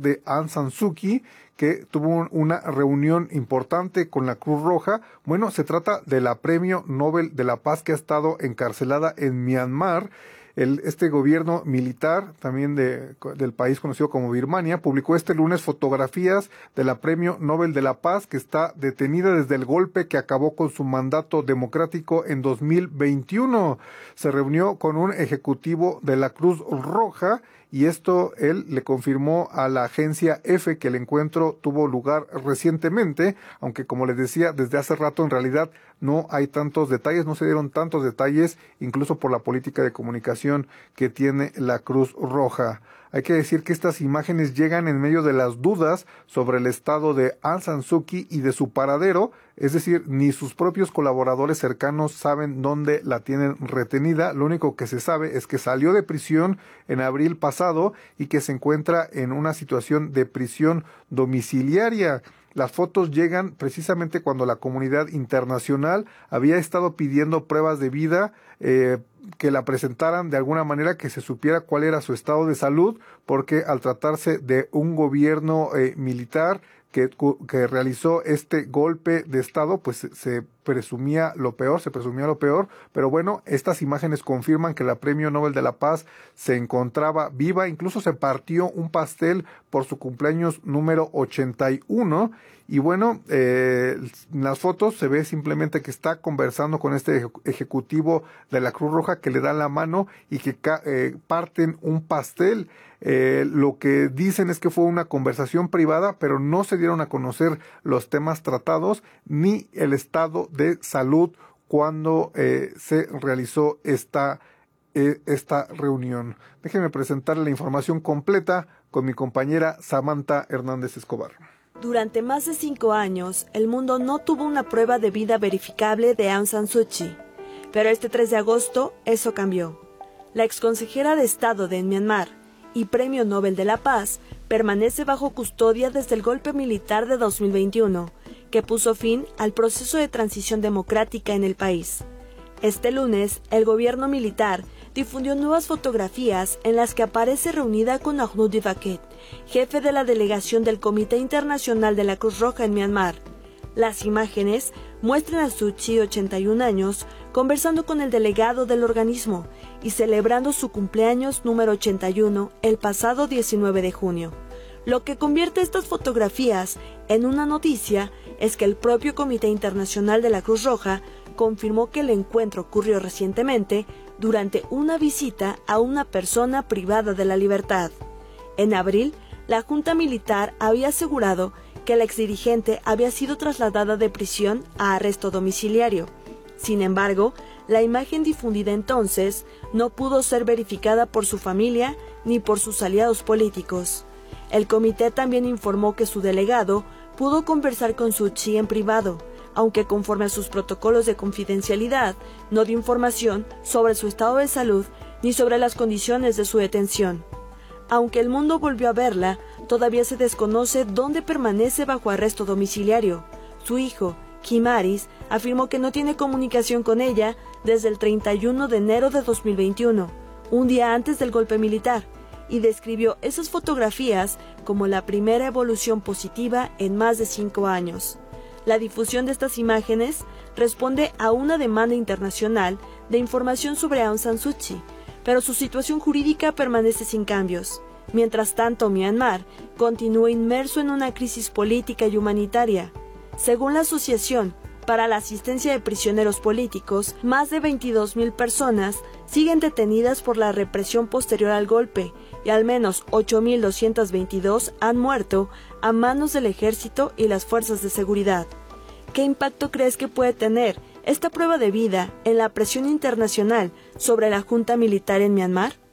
de Aung San Suu Kyi, que tuvo una reunión importante con la Cruz Roja. Bueno, se trata de la Premio Nobel de la Paz que ha estado encarcelada en Myanmar. Este gobierno militar, también del país conocido como Birmania, publicó este lunes fotografías de la Premio Nobel de la Paz, que está detenida desde el golpe que acabó con su mandato democrático en 2021. Se reunió con un ejecutivo de la Cruz Roja y él le confirmó a la agencia EFE que el encuentro tuvo lugar recientemente, aunque como les decía, desde hace rato en realidad no hay tantos detalles, no se dieron tantos detalles, incluso por la política de comunicación que tiene la Cruz Roja. Hay que decir que estas imágenes llegan en medio de las dudas sobre el estado de Aung San Suu Kyi y de su paradero, es decir, ni sus propios colaboradores cercanos saben dónde la tienen retenida. Lo único que se sabe es que salió de prisión en abril pasado y que se encuentra en una situación de prisión domiciliaria. Las fotos llegan precisamente cuando la comunidad internacional había estado pidiendo pruebas de vida, que la presentaran de alguna manera, que se supiera cuál era su estado de salud, porque al tratarse de un gobierno militar que realizó este golpe de estado, pues se presumía lo peor, pero bueno, estas imágenes confirman que la Premio Nobel de la Paz se encontraba viva, incluso se partió un pastel por su cumpleaños número 81, y bueno, en las fotos se ve simplemente que está conversando con este ejecutivo de la Cruz Roja, que le da la mano y que parten un pastel. Lo que dicen es que fue una conversación privada, pero no se dieron a conocer los temas tratados ni el estado de salud cuando se realizó esta reunión. Déjenme presentarle la información completa con mi compañera Samantha Hernández Escobar. Durante más de 5 años, el mundo no tuvo una prueba de vida verificable de Aung San Suu Kyi, pero este 3 de agosto eso cambió. La exconsejera de Estado de Myanmar y Premio Nobel de la Paz permanece bajo custodia desde el golpe militar de 2021, que puso fin al proceso de transición democrática en el país. Este lunes, el gobierno militar difundió nuevas fotografías en las que aparece reunida con Agnew Divaket, jefe de la delegación del Comité Internacional de la Cruz Roja en Myanmar. Las imágenes muestran a Suu Kyi, 81 años, conversando con el delegado del organismo y celebrando su cumpleaños número 81 el pasado 19 de junio. Lo que convierte estas fotografías en una noticia es que el propio Comité Internacional de la Cruz Roja confirmó que el encuentro ocurrió recientemente durante una visita a una persona privada de la libertad. En abril, la Junta Militar había asegurado que la exdirigente había sido trasladada de prisión a arresto domiciliario. Sin embargo, la imagen difundida entonces no pudo ser verificada por su familia ni por sus aliados políticos. El comité también informó que su delegado pudo conversar con Suu Kyi en privado, aunque conforme a sus protocolos de confidencialidad, no dio información sobre su estado de salud ni sobre las condiciones de su detención. Aunque el mundo volvió a verla, todavía se desconoce dónde permanece bajo arresto domiciliario. Su hijo, Kim Aris, afirmó que no tiene comunicación con ella desde el 31 de enero de 2021, un día antes del golpe militar, y describió esas fotografías como la primera evolución positiva en más de 5 años. La difusión de estas imágenes responde a una demanda internacional de información sobre Aung San Suu Kyi, pero su situación jurídica permanece sin cambios. Mientras tanto, Myanmar continúa inmerso en una crisis política y humanitaria. Según la Asociación para la Asistencia de Prisioneros Políticos, más de 22,000 personas siguen detenidas por la represión posterior al golpe y al menos 8,222 han muerto a manos del ejército y las fuerzas de seguridad. ¿Qué impacto crees que puede tener esta prueba de vida en la presión internacional sobre la junta militar en Myanmar?